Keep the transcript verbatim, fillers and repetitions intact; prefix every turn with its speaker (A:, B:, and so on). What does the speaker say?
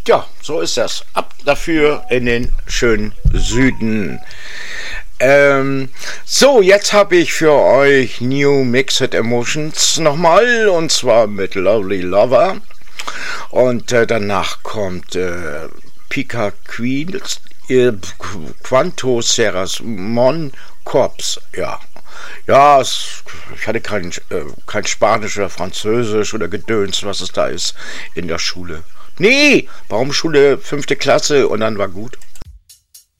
A: Ja, so ist das. Ab dafür in den schönen Süden. Ähm, so, jetzt habe ich für euch New Mixed Emotions nochmal, und zwar mit Lovely Lover. Und äh, danach kommt äh, Pika Queens, äh, Quanto Serras Mon Corps, ja. Ja, es, ich hatte kein, äh, kein Spanisch oder Französisch oder Gedöns, was es da ist, in der Schule. Nee, Baumschule, fünfte Klasse, und dann war gut.